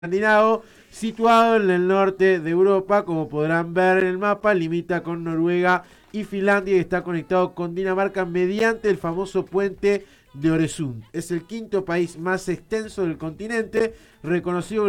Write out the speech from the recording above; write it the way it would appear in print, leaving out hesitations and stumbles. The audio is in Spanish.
escandinavo, situado en el norte de Europa, como podrán ver en el mapa, limita con Noruega y Finlandia y está conectado con Dinamarca mediante el famoso puente de Öresund. Es el quinto país más extenso del continente, reconocido